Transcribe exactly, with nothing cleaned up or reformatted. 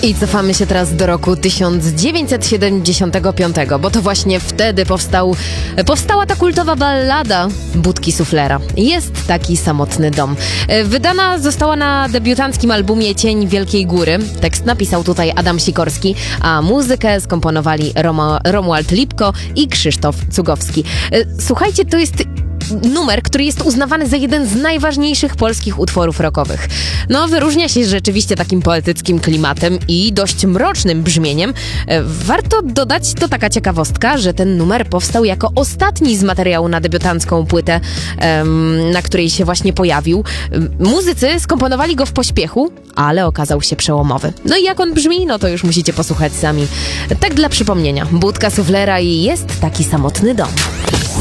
I cofamy się teraz do roku tysiąc dziewięćset siedemdziesiątego piątego, bo to właśnie wtedy powstał, powstała ta kultowa ballada Budki Suflera. Jest taki samotny dom. Wydana została na debiutanckim albumie Cień Wielkiej Góry. Tekst napisał tutaj Adam Sikorski, a muzykę skomponowali Romo, Romuald Lipko i Krzysztof Cugowski. Słuchajcie, to jest numer, który jest uznawany za jeden z najważniejszych polskich utworów rockowych. No, wyróżnia się rzeczywiście takim poetyckim klimatem i dość mrocznym brzmieniem. Warto dodać, to taka ciekawostka, że ten numer powstał jako ostatni z materiału na debiutancką płytę, na której się właśnie pojawił. Muzycy skomponowali go w pośpiechu, ale okazał się przełomowy. No i jak on brzmi, no to już musicie posłuchać sami. Tak dla przypomnienia, Budka Suflera i Jest taki samotny dom.